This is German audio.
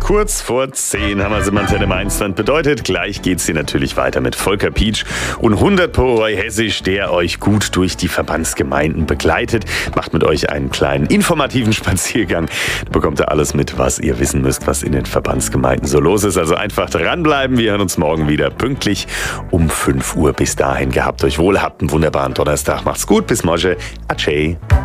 Kurz vor 10 haben wir sie im Antenne Mainzland. Bedeutet, gleich geht's hier natürlich weiter mit Volker Pietsch und 100 Pro Hessisch, der euch gut durch die Verbandsgemeinden begleitet. Macht mit euch einen kleinen informativen Spaziergang. Da bekommt ihr alles mit, was ihr wissen müsst, was in den Verbandsgemeinden so los ist. Also einfach dranbleiben. Wir hören uns morgen wieder pünktlich um 5 Uhr. Bis dahin gehabt euch wohl, habt einen wunderbaren Donnerstag. Macht's gut, bis morgen. Adieu.